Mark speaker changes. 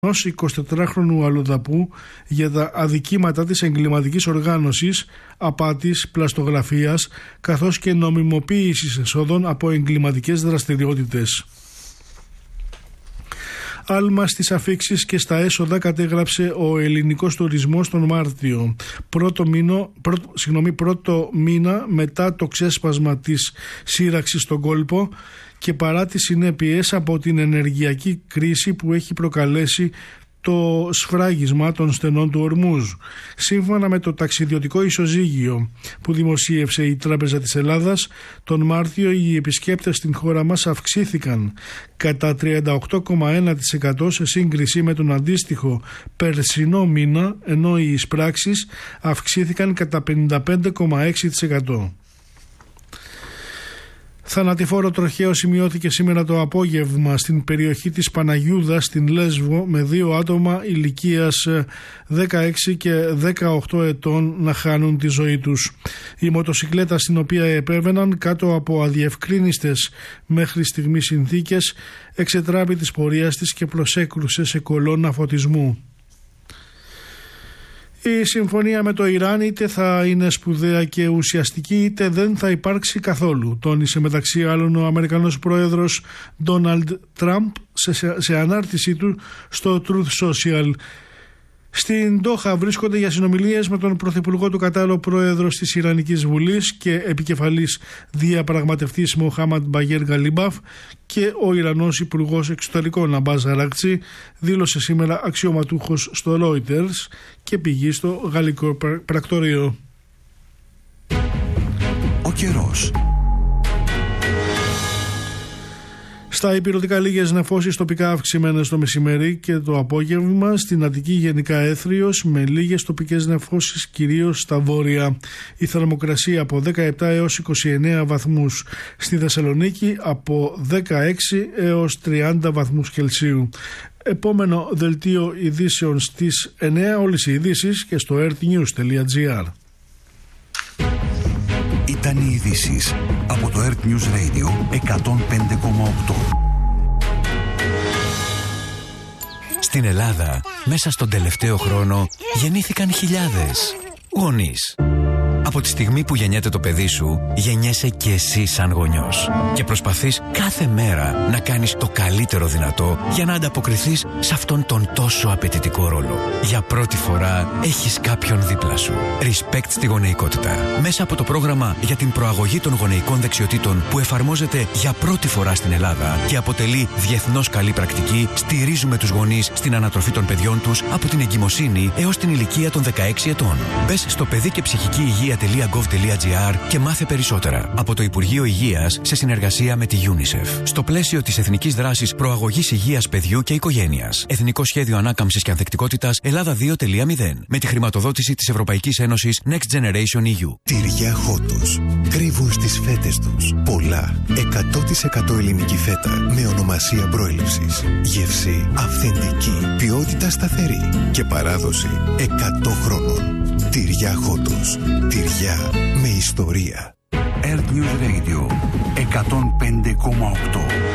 Speaker 1: ενός 24χρονου αλλοδαπού για τα αδικήματα της εγκληματικής οργάνωσης, απάτης, πλαστογραφίας, καθώς και νομιμοποίησης εσόδων από εγκληματικές δραστηριότητες. Άλμα στις αφίξεις και στα έσοδα κατέγραψε ο ελληνικός τουρισμός τον Μάρτιο, πρώτο μήνα μετά το ξέσπασμα της σύραξης στον κόλπο και παρά τις συνέπειες από την ενεργειακή κρίση που έχει προκαλέσει το σφράγισμα των στενών του Ορμούζ. Σύμφωνα με το ταξιδιωτικό ισοζύγιο που δημοσίευσε η Τράπεζα της Ελλάδας, τον Μάρτιο οι επισκέπτες στην χώρα μας αυξήθηκαν κατά 38,1% σε σύγκριση με τον αντίστοιχο περσινό μήνα, ενώ οι εισπράξεις αυξήθηκαν κατά 55,6%. Θανατηφόρο τροχαίο σημειώθηκε σήμερα το απόγευμα στην περιοχή της Παναγιούδας στην Λέσβο με 2 άτομα ηλικίας 16 και 18 ετών να χάνουν τη ζωή τους. Η μοτοσικλέτα στην οποία επέβαιναν κάτω από αδιευκρίνιστες μέχρι στιγμή συνθήκες εξετράπη της πορείας της και προσέκρουσε σε κολόνα φωτισμού. Η συμφωνία με το Ιράν είτε θα είναι σπουδαία και ουσιαστική είτε δεν θα υπάρξει καθόλου, τόνισε μεταξύ άλλων ο Αμερικανός πρόεδρος Ντόναλντ Τραμπ σε ανάρτησή του στο Truth Social. Στην Ντόχα βρίσκονται για συνομιλίες με τον Πρωθυπουργό του Κατάρ, πρόεδρος της Ιρανικής Βουλής και επικεφαλής διαπραγματευτής Μοχάμαντ Μπαγέρ Γκαλίμπαφ και ο Ιρανός Υπουργός Εξωτερικών Αμπάζ Αράκτσι, δήλωσε σήμερα αξιωματούχος στο Reuters και πηγή στο γαλλικό πρακτορείο.
Speaker 2: Ο καιρός.
Speaker 1: Στα υπηρετικά λίγες νεφώσεις τοπικά αυξημένες το μεσημέρι και το απόγευμα, στην Αττική γενικά έθριος με λίγες τοπικές νεφώσεις κυρίως στα βόρεια. Η θερμοκρασία από 17 έως 29 βαθμούς, στη Θεσσαλονίκη από 16 έως 30 βαθμούς Κελσίου. Επόμενο δελτίο ειδήσεων στις 9, όλες οι ειδήσεις και στο earthnews.gr.
Speaker 2: Ήταν οι ειδήσεις από το Earth News Radio 105,8. Στην Ελλάδα, μέσα στον τελευταίο χρόνο, γεννήθηκαν χιλιάδες γονείς. Από τη στιγμή που γεννιέται το παιδί σου, γεννιέσαι και εσύ σαν γονιός. Και προσπαθείς κάθε μέρα να κάνεις το καλύτερο δυνατό για να ανταποκριθείς σε αυτόν τον τόσο απαιτητικό ρόλο. Για πρώτη φορά έχεις κάποιον δίπλα σου. Respect στη γονεϊκότητα. Μέσα από το πρόγραμμα για την προαγωγή των γονεϊκών δεξιοτήτων που εφαρμόζεται για πρώτη φορά στην Ελλάδα και αποτελεί διεθνώς καλή πρακτική, στηρίζουμε τους γονείς στην ανατροφή των παιδιών τους από την εγκυμοσύνη έως την ηλικία των 16 ετών. Μπες στο παιδί και ψυχική υγεία.gov.gr και μάθε περισσότερα από το Υπουργείο Υγείας σε συνεργασία με τη UNICEF. Στο πλαίσιο της Εθνικής Δράσης Προαγωγής Υγείας Παιδιού και Οικογένειας. Εθνικό Σχέδιο Ανάκαμψης και Ανθεκτικότητας Ελλάδα 2.0. Με τη χρηματοδότηση της Ευρωπαϊκής Ένωσης Next Generation EU.
Speaker 3: Τυριά Χότος. Κρύβουν στις φέτες τους πολλά. 100% ελληνική φέτα με ονομασία προέλευσης. Γεύση αυθεντική. Ποιότητα σταθερή. Και παράδοση 100 χρόνων. Τυριά Χότος. Τυριά με ιστορία.
Speaker 2: Earth News Radio 105,8.